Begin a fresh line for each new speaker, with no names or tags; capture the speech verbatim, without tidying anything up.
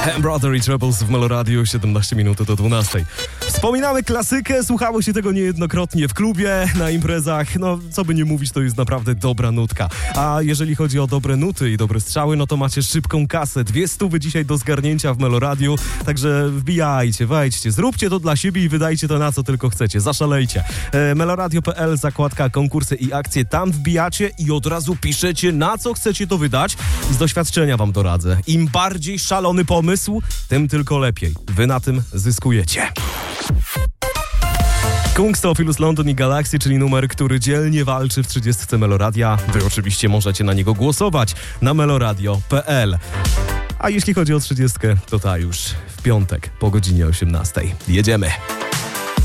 Brother i Troubles w Meloradiu, siedemnaście minut do dwunastej. Wspominamy klasykę, słuchało się tego niejednokrotnie w klubie, na imprezach, no co by nie mówić, to jest naprawdę dobra nutka. A jeżeli chodzi o dobre nuty i dobre strzały, no to macie szybką kasę, dwie stówy dzisiaj do zgarnięcia w Meloradiu, także wbijajcie, wejdźcie, zróbcie to dla siebie i wydajcie to na co tylko chcecie, zaszalejcie. E, meloradio kropka p l, zakładka konkursy i akcje, tam wbijacie i od razu piszecie, na co chcecie to wydać. Z doświadczenia wam doradzę, im bardziej szalony pomysł, tym tylko lepiej. Wy na tym zyskujecie. Kungs, Theophilus London i Galaxy, czyli numer, który dzielnie walczy w trzydziestce Meloradia. Wy oczywiście możecie na niego głosować na meloradio kropka p l. A jeśli chodzi o trzydziestkę, to ta już w piątek po godzinie osiemnastej. Jedziemy.